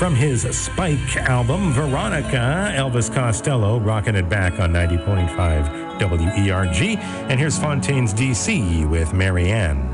From his Spike album, Veronica, Elvis Costello, rocking it back on 90.5 WERG. And here's Fontaine's DC with Marianne.